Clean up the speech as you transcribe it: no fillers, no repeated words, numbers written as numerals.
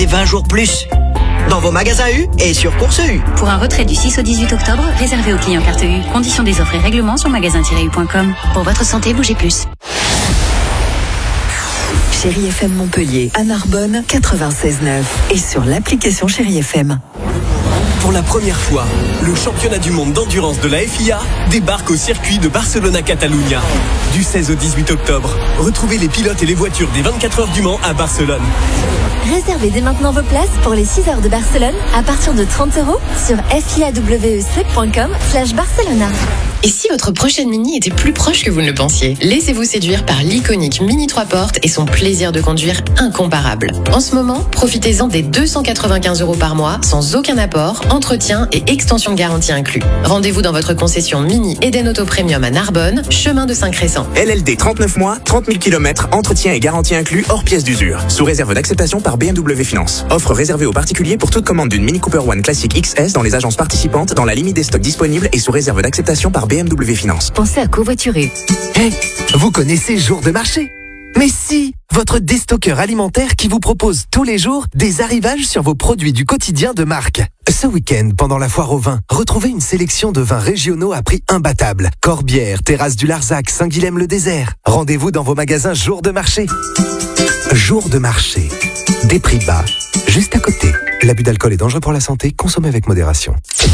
Et 20 jours plus. Dans vos magasins U et sur Course U. Pour un retrait du 6 au 18 octobre, réservé aux clients carte U. Conditions des offres et règlements sur magasin-u.com. Pour votre santé, bougez plus. Chérie FM Montpellier, à Narbonne, 96.9. Et sur l'application Chérie FM. Pour la première fois, le championnat du monde d'endurance de la FIA débarque au circuit de Barcelona-Catalunya. Du 16 au 18 octobre, retrouvez les pilotes et les voitures des 24 heures du Mans à Barcelone. Réservez dès maintenant vos places pour les 6 heures de Barcelone à partir de 30 € sur fiawec.com/Barcelona. Et si votre prochaine Mini était plus proche que vous ne le pensiez? Laissez-vous séduire par l'iconique Mini 3 portes et son plaisir de conduire incomparable. En ce moment, profitez-en des 295 € par mois, sans aucun apport, entretien et extension de garantie inclus. Rendez-vous dans votre concession Mini Eden Auto Premium à Narbonne, chemin de Saint-Cressant. LLD 39 mois, 30 000 km, entretien et garantie inclus hors pièces d'usure. Sous réserve d'acceptation par BMW Finance. Offre réservée aux particuliers pour toute commande d'une Mini Cooper One Classic XS dans les agences participantes dans la limite des stocks disponibles et sous réserve d'acceptation par BMW Finance. Pensez à covoiturer. Hey, vous connaissez Jour de marché? Mais si, votre déstockeur alimentaire qui vous propose tous les jours des arrivages sur vos produits du quotidien de marque. Ce week-end, pendant la foire au vin, retrouvez une sélection de vins régionaux à prix imbattable. Corbière, Terrasse du Larzac, Saint-Guilhem-le-Désert. Rendez-vous dans vos magasins Jour de marché. Jour de marché. Des prix bas, juste à côté. L'abus d'alcool est dangereux pour la santé, consommez avec modération.